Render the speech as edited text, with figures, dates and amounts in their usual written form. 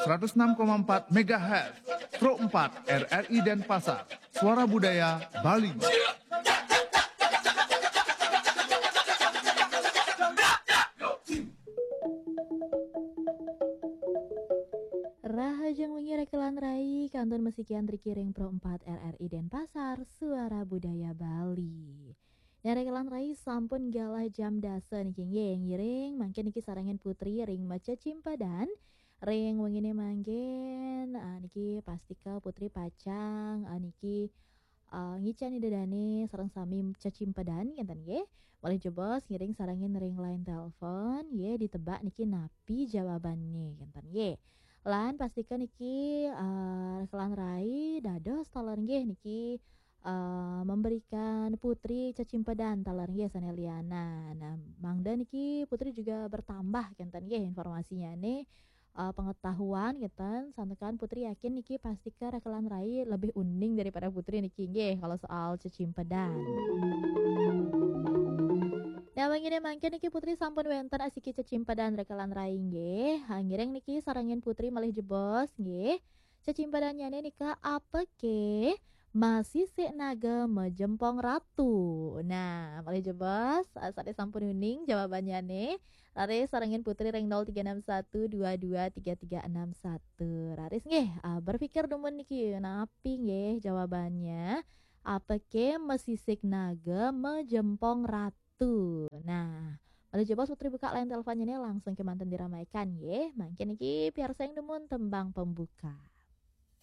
106,4 MHz, Pro 4 RRI Denpasar, Suara Budaya Bali. Rahajang wengi rekelan rai kanton mesikian trikiring Pro 4 RRI Denpasar, Suara Budaya Bali. Rekelan rai sampun galah jam dasa niki ngiring mangke niki sarangan putri ring maca cimpadan. Ring wengine manggen niki pastika putri pacang niki ngican idedane sareng sami cacimpedan ngenten nggih. Boleh jebos ngiring sarangin ring line telepon nggih ditebak niki napi jawabannya ngenten nggih. Lan pastikan niki rekelan rai dados taler nggih niki memberikan putri cacimpedan taler nggih saneliana. Nah, mangda niki putri juga bertambah ngenten nggih informasinya nih. Pengetahuan ngeten santekan putri yakin niki pastika rekelan rai lebih uning daripada putri niki nggih kalau soal cacimpedan. Nah, mangkene mangke niki putri sampun wenten asiki cacimpedan rekelan rai nggih. Ngiring niki sarangin putri malih jebos nggih. Cacimpadannya nika apa ke? Masih si naga mejempong ratu. Nah, malih jebos sare sampun uning jawabannya nih. Laris sarangin putri ring 0361223361. Laris nggih, berpikir demen niki napi nggih jawabannya. Apa ke mesisik naga mejempong ratu. Nah, malih jebos putri buka line teleponnya nih langsung ke manten diramaikan nggih. Mangke niki biar saya demun tembang pembuka.